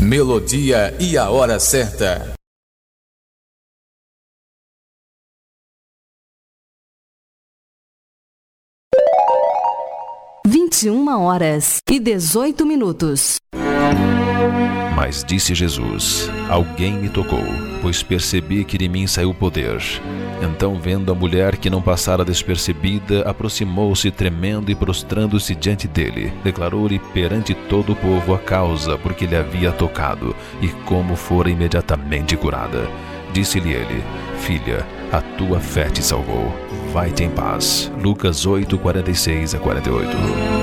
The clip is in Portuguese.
melodia e a hora certa. 21h18. Mas disse Jesus: alguém me tocou, pois percebi que de mim saiu poder. Então, vendo a mulher que não passara despercebida, aproximou-se tremendo e prostrando-se diante dele. Declarou-lhe perante todo o povo a causa por que lhe havia tocado e como fora imediatamente curada. Disse-lhe ele: filha, a tua fé te salvou. Vai-te em paz. Lucas 8:46-48.